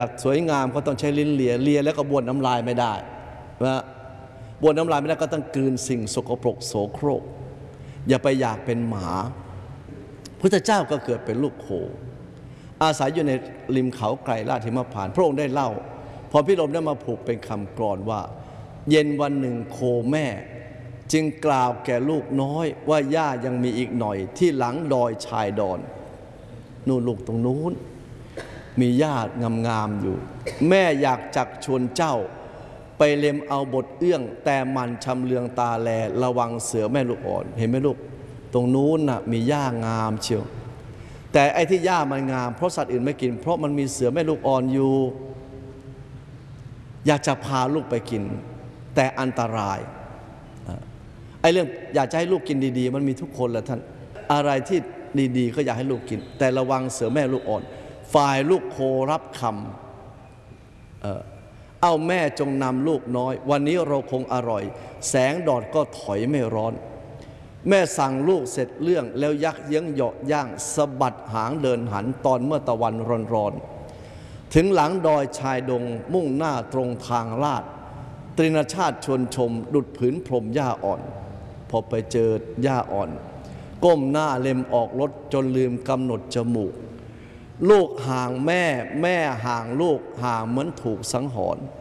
สวยงามก็ต้องใช้ลิ้นเลียแล้วก็บ้วนน้ำลายไม่ได้นะบ้วนน้ำลายไม่ได้ก็ต้องกลืนสิ่งสกปรกโสโครกอย่าไปอยากเป็นหมาพุทธเจ้าก็เกิดเป็นลูกโคอาศัยอยู่ในริมเขาไกรลาดหิมพานต์พระองค์ได้เล่าพอพิรมได้มาผูกเป็นคำกลอนว่าเย็นวันหนึ่งโคแม่จึงกล่าวแก่ลูกน้อยว่าย่ายังมีอีกหน่อยที่หลังดอยชายดอนนู่นลูกตรงนู้นมีหญ้างามๆอยู่แม่อยากจักชวนเจ้าไปเล็มเอาบทเอื้องแต่มันชำเลืองตาแลระวังเสือแม่ลูกอ่อนเห็นไหมลูกตรงนู้นน่ะมีหญ้างามเชียวแต่ไอ้ที่หญ้ามันงามเพราะสัตว์อื่นไม่กินเพราะมันมีเสือแม่ลูกอ่อนอยู่อยากจะพาลูกไปกินแต่อันตรายไอ้เรื่องอยากจะให้ลูกกินดีๆมันมีทุกคนแหละท่านอะไรที่ดีๆก็อยากให้ลูกกินแต่ระวังเสือแม่ลูกอ่อนฝ่ายลูกโครับคำเอาแม่จงนำลูกน้อยวันนี้เราคงอร่อยแสงดอดก็ถอยไม่ร้อนแม่สั่งลูกเสร็จเรื่องแล้วยักเยื้องเหยาะย่างสะบัดหางเดินหันตอนเมื่อตะวันร้อนๆถึงหลังดอยชายดงมุ่งหน้าตรงทางลาดตรินชาติชวนชมดุจผืนพรมหญ้าอ่อนพอไปเจอหญ้าอ่อนก้มหน้าเล็มออกรถจนลืมกำหนดจมูกลูกห่างแม่แม่ห่างลูกห่างเหมือนถูกสังหรณ์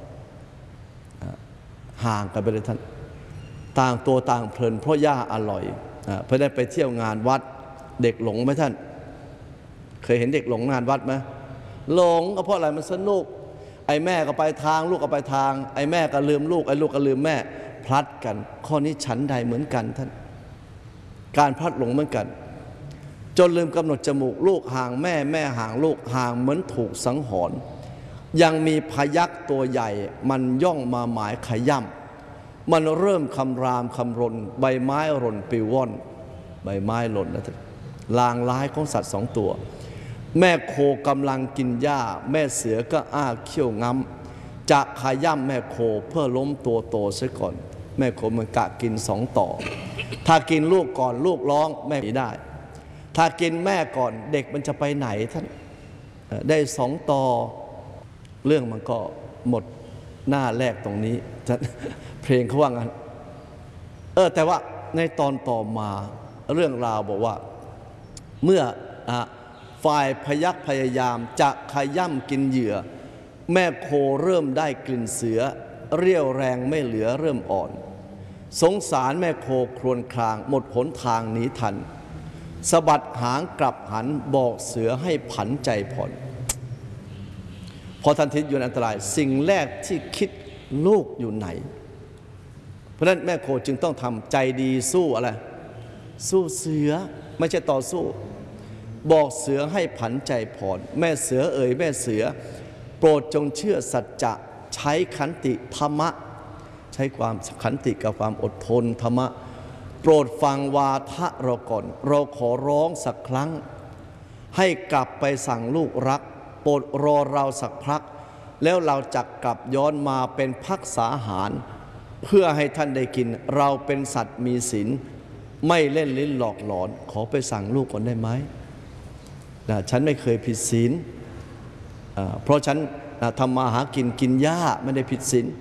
ห่างกันไปเลยท่านต่างตัวต่างเพลินเพราะหญ้าอร่อยเพื่อได้ไปเที่ยวงานวัดเด็กหลงไหมท่านเคยเห็นเด็กหลงงานวัดไหมหลงก็เพราะอะไรมันสนุกไอ้แม่ก็ไปทางลูกก็ไปทางไอ้แม่ก็ลืมลูกไอ้ลูกก็ลืมแม่พลัดกันข้อนี้ฉันใดเหมือนกันท่านการพลัดหลงเหมือนกันจนลืมกำหนดจมูกลูกห่างแม่แม่ห่างลูกห่างเหมือนถูกสังหรณ์ยังมีพยัคฆ์ตัวใหญ่มันย่องมาหมายขย่ำมันเริ่มคำรามคำรนใบไม้หล่นปิวว่อนใบไม้หล่นนะท่านลางร้ายของสัตว์สองตัวแม่โคกำลังกินหญ้าแม่เสือก็อ้าเขี้ยวง้ำจะขย่ำแม่โคเพื่อล้มตัวโตเสียก่อนแม่โคมันกะกินสองต่อถ้ากินลูกก่อนลูกร้องแม่หนีได้ถ้ากินแม่ก่อนเด็กมันจะไปไหนท่านได้สองต่อเรื่องมันก็หมดหน้าแรกตรงนี้เพลงเขาว่างั้นแต่ว่าในตอนต่อมาเรื่องราวบอกว่าเมื่อฝ่ายพยัคฆ์พยายามจะขย่ำกินเหยื่อแม่โคเริ่มได้กลิ่นเสือเรี่ยวแรงไม่เหลือเริ่มอ่อนสงสารแม่โคครวญครางหมดหนทางหนีทันสะบัดหางกลับหันบอกเสือให้ผันใจผ่อนพอทันทีอยู่ในอันตรายสิ่งแรกที่คิดลูกอยู่ไหนเพราะฉะนั้นแม่โคจึงต้องทำใจดีสู้อะไรสู้เสือไม่ใช่ต่อสู้บอกเสือให้ผันใจผ่อนแม่เสือเอ๋ยแม่เสือโปรดจงเชื่อสัจจะใช้ขันติธรรมะใช้ความขันติกับความอดทนธรรมะโปรดฟังวาทะเราก่อนเราขอร้องสักครั้งให้กลับไปสั่งลูกรักโปรดรอเราสักพักแล้วเราจะกลับย้อนมาเป็นภักษาหารเพื่อให้ท่านได้กินเราเป็นสัตว์มีศีลไม่เล่นลิ้นหลอกหลอนขอไปสั่งลูกก่อนได้ไหมฉันไม่เคยผิดศีลเพราะฉันทำมาหากินหญ้าไม่ได้ผิดศีล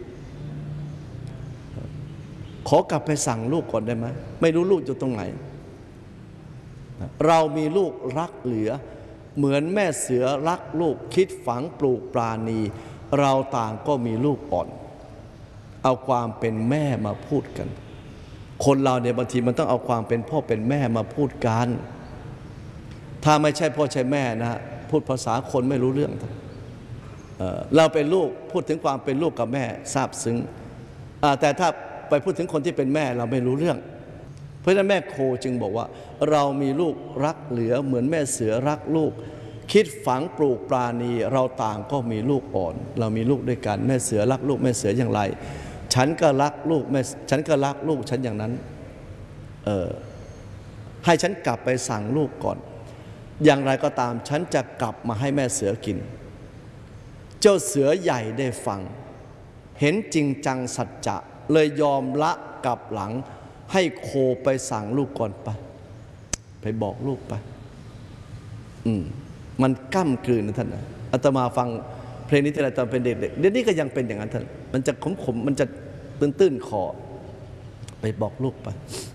ขอกลับไปสั่งลูกก่อนได้ไหมไม่รู้ลูกอยู่ตรงไหนเรามีลูกรักเหลือเหมือนแม่เสือรักลูกคิดฝังปลูกปราณีเราต่างก็มีลูกอ่อนเอาความเป็นแม่มาพูดกันคนเราเนี่ยบางทีมันต้องเอาความเป็นพ่อเป็นแม่มาพูดกันถ้าไม่ใช่พ่อใช่แม่นะพูดภาษาคนไม่รู้เรื่องเราเป็นลูกพูดถึงความเป็นลูกกับแม่ซาบซึ้งแต่ถ้าไปพูดถึงคนที่เป็นแม่เราไม่รู้เรื่องเพราะฉะนั้นแม่โคจึงบอกว่าเรามีลูกรักเหลือเหมือนแม่เสือรักลูกคิดฝังปลูกปราณีเราต่างก็มีลูกอ่อนเรามีลูกด้วยกันแม่เสือรักลูกแม่เสืออย่างไรฉันก็รักลูกแม่ฉันก็รักลูกฉันอย่างนั้นให้ฉันกลับไปสั่งลูกก่อนอย่างไรก็ตามฉันจะกลับมาให้แม่เสือกินเจ้าเสือใหญ่ได้ฟังเห็นจริงจังสัจจะเลยยอมละกลับหลังให้โคไปสั่งลูกก่อนไปบอกลูกไปมันก้ำกลืนนะท่านอาตมาฟังเพลงนี้ที่เราตอนเป็นเด็กๆเดี๋ยวนี้ก็ยังเป็นอย่างนั้นท่านมันจะขมๆมันจะตื้นๆคอไปบอกลูกไป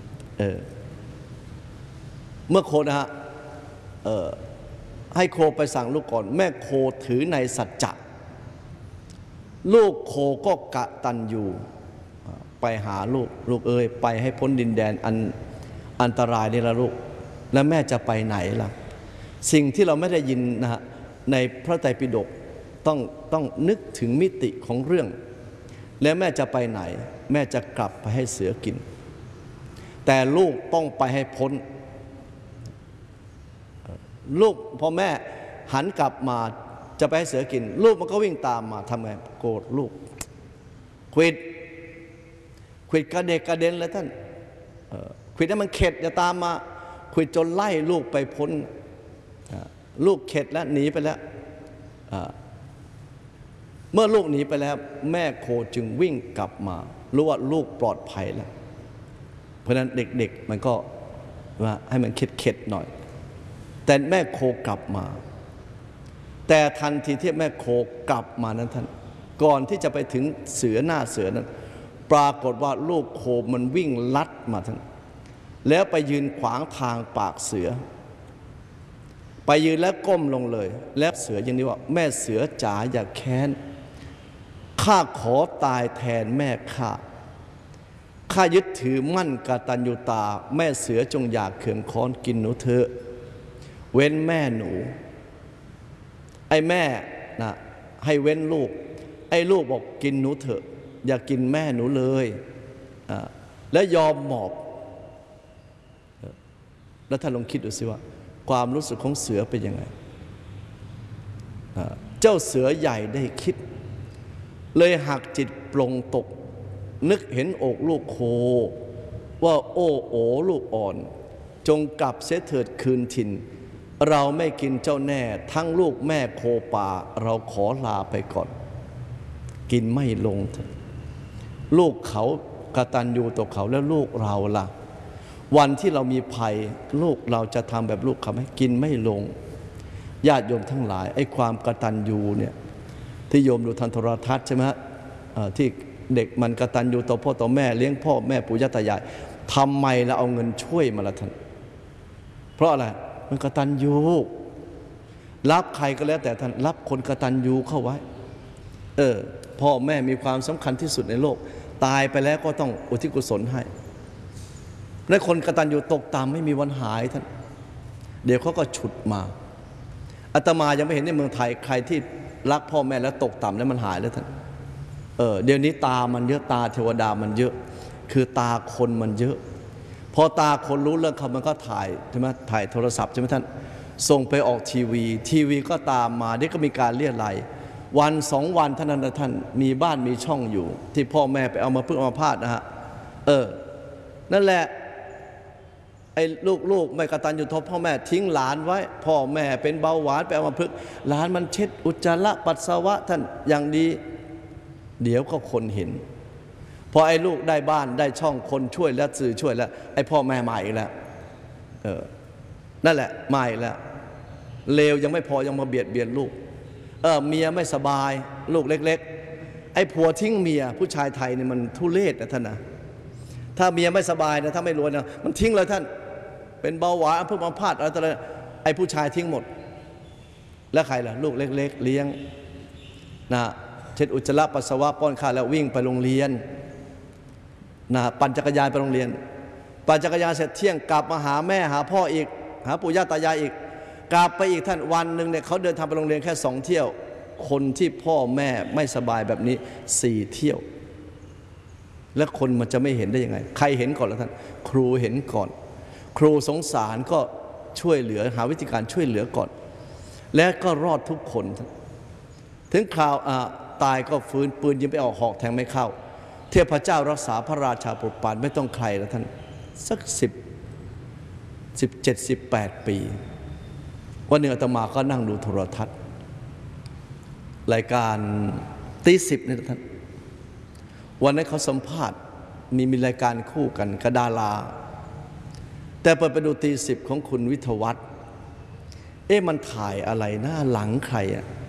เมื่อโคนะฮะให้โคไปสั่งลูกก่อนแม่โคถือในสัจจะลูกโคก็กตัญญูไปหาลูกเอ้ยไปให้พ้นดินแดนอันตรายนี่ละลูกแล้วแม่จะไปไหนล่ะสิ่งที่เราไม่ได้ยินนะฮะในพระไตรปิฎกต้องนึกถึงมิติของเรื่องแล้วแม่จะไปไหนแม่จะกลับไปให้เสือกินแต่ลูกต้องไปให้พ้นลูกพอแม่หันกลับมาจะไปให้เสือกินลูกมันก็วิ่งตามมาทำไงโกรธลูกขวิดกระเดกกระเด็นเลยท่านขวิดให้มันเข็ดอย่าตามมาขวิดจนไล่ลูกไปพ้นลูกเข็ดแล้วหนีไปแล้วเมื่อลูกหนีไปแล้วแม่โคจึงวิ่งกลับมารู้ว่าลูกปลอดภัยแล้วเพราะฉะนั้นเด็กๆมันก็ว่าให้มันเข็ดหน่อยแต่แม่โคกลับมาแต่ทันทีที่แม่โคกลับมานั้นท่านก่อนที่จะไปถึงเสือหน้าเสือนั้นปรากฏว่าลูกโคมันวิ่งลัดมาท่านแล้วไปยืนขวางทางปากเสือไปยืนแล้วก้มลงเลยแล้วเสืออย่างนี้ว่าแม่เสือจ๋าอย่าแค้นข้าขอตายแทนแม่ข้ายึดถือมั่นกตัญญูตาแม่เสือจงอยากเขื่องค้อนกินหนูเถอะเว้นแม่หนูไอ้แม่นะให้เว้นลูกไอ้ลูกบอกกินหนูเถอะอย่ากินแม่หนูเลยแล้วยอมหมอบแล้วท่านลองคิดดูสิว่าความรู้สึกของเสือเป็นยังไงเจ้าเสือใหญ่ได้คิดเลยหักจิตปลงตกนึกเห็นอกลูกโคว่าโอ้โอลูกอ่อนจงกลับเสียเถิดคืนถิ่นเราไม่กินเจ้าแน่ทั้งลูกแม่โคป่าเราขอลาไปก่อนกินไม่ลงลูกเขากตัญญูต่อเขาแล้วลูกเราล่ะวันที่เรามีภัยลูกเราจะทำแบบลูกเขาไหมกินไม่ลงญาติโยมทั้งหลายไอ้ความกตัญญูเนี่ยที่โยมดูทางโทรทัศน์ใช่ไหมฮะที่เด็กมันกตัญญูต่อพ่อต่อแม่เลี้ยงพ่อแม่ปู่ย่าตายายทำไมเราเอาเงินช่วยมาละท่านเพราะอะไรมันกตัญญูรับใครก็แล้วแต่ท่านรับคนกตัญญูเข้าไว้พ่อแม่มีความสำคัญที่สุดในโลกตายไปแล้วก็ต้องอุทิศกุศลให้และคนกตัญญูตกต่ำไม่มีวันหายท่านเดี๋ยวเขาก็ฉุดมาอาตมายังไม่เห็นในเมืองไทยใครที่รักพ่อแม่แล้วตกต่ำแล้วมันหายแล้วท่านเดี๋ยวนี้ตามันเยอะตาเทวดามันเยอะคือตาคนมันเยอะพอตาคนรู้เรื่องเขามันก็ถ่ายใช่ไหมถ่ายโทรศัพท์ใช่ไหมท่านส่งไปออกทีวีก็ตามมาเดี๋ยวก็มีการเรียรัยวัน2 วันเท่านั้นนะท่านมีบ้านมีช่องอยู่ที่พ่อแม่ไปเอามาพึ่งเอามาพาดนะฮะนั่นแหละไอ้ลูกไม่กตัญญูต่อพ่อแม่ทิ้งหลานไว้พ่อแม่เป็นเบาหวานไปเอามาพึ่งหลานมันเช็ดอุจจาระปัสสาวะท่านอย่างดีเดี๋ยวก็คนเห็นพอไอ้ลูกได้บ้านได้ช่องคนช่วยแล้วสื่อช่วยแล้วไอ้พ่อแม่มาอีกแล้วนั่นแหละมาอีกแล้วเลวยังไม่พอยังมาเบียดลูกเมียไม่สบายลูกเล็กๆไอ้ผัวทิ้งเมียผู้ชายไทยนี่มันทุเรศนะท่านนะถ้าเมียไม่สบายนะถ้าไม่รวยนะมันทิ้งเลยท่านเป็นเบาหวานเพิ่งมาพาดอะไรต่ออะไรไอ้ผู้ชายทิ้งหมดแล้วใครล่ะลูกเล็กๆเลี้ยงนะเช็ดอุจจาระปัสสาวะป้อนข้าวแล้ววิ่งไปโรงเรียนนะปั่นจักรยานไปโรงเรียนปั่นจักรยานเสร็จเที่ยงกลับมาหาแม่หาพ่ออีกหาปู่ย่าตายายอีกกลับไปอีกท่านวันหนึ่งเนี่ยเขาเดินทางไปโรงเรียนแค่2 เที่ยวคนที่พ่อแม่ไม่สบายแบบนี้4 เที่ยวแล้วคนมันจะไม่เห็นได้ยังไงใครเห็นก่อนแล้วท่านครูเห็นก่อนครูสงสารก็ช่วยเหลือหาวิธีการช่วยเหลือก่อนและก็รอดทุกคนถึงคราวตายก็ฟื้นปืนยิงไปออกหอกแทงไม่เข้าเทพเจ้ารักษาพระราชาโปรดปรานไม่ต้องใครแล้วท่านสัก17-18 ปีวันหนึ่งอาตมาก็นั่งดูโทรทัศน์รายการตี10นี่ท่านวันนั้นเขาสัมภาษณ์มีรายการคู่กันกับดาราแต่เปิดไปดูตี10ของคุณวิทยวัฒน์มันถ่ายอะไรหน้าหลังใคร